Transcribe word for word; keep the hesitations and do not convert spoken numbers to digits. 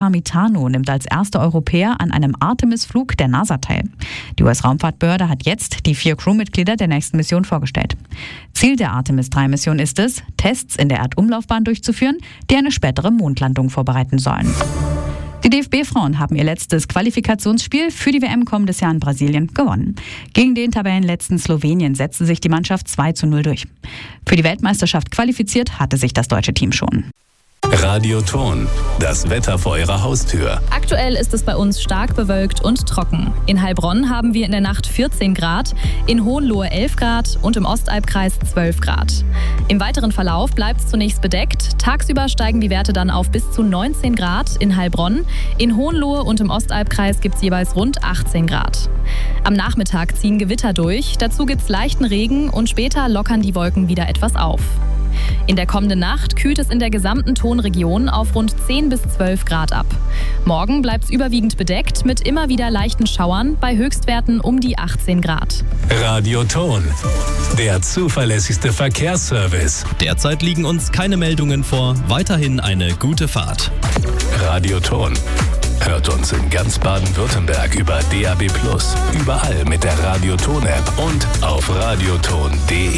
Parmitano nimmt als erster Europäer an einem Artemis-Flug der NASA teil. Die U S-Raumfahrtbehörde hat jetzt die vier Crewmitglieder der nächsten Mission vorgestellt. Ziel der Artemis drei Mission ist es, Tests in der Erdumlaufbahn durchzuführen, die eine spätere Mondlandung vorbereiten sollen. Die D F B-Frauen haben ihr letztes Qualifikationsspiel für die W M kommendes Jahr in Brasilien gewonnen. Gegen den Tabellenletzten Slowenien setzte sich die Mannschaft zwei zu null durch. Für die Weltmeisterschaft qualifiziert hatte sich das deutsche Team schon. Radioton, das Wetter vor Ihrer Haustür. Aktuell ist es bei uns stark bewölkt und trocken. In Heilbronn haben wir in der Nacht vierzehn Grad, in Hohenlohe elf Grad und im Ostalbkreis zwölf Grad. Im weiteren Verlauf bleibt es zunächst bedeckt. Tagsüber steigen die Werte dann auf bis zu neunzehn Grad in Heilbronn. In Hohenlohe und im Ostalbkreis gibt es jeweils rund achtzehn Grad. Am Nachmittag ziehen Gewitter durch, dazu gibt es leichten Regen und später lockern die Wolken wieder etwas auf. In der kommenden Nacht kühlt es in der gesamten Tonregion auf rund zehn bis zwölf Grad ab. Morgen bleibt es überwiegend bedeckt mit immer wieder leichten Schauern bei Höchstwerten um die achtzehn Grad. Radioton, der zuverlässigste Verkehrsservice. Derzeit liegen uns keine Meldungen vor. Weiterhin eine gute Fahrt. Radioton. Hört uns in ganz Baden-Württemberg über D A B plus, überall mit der Radioton-App und auf radioton punkt de.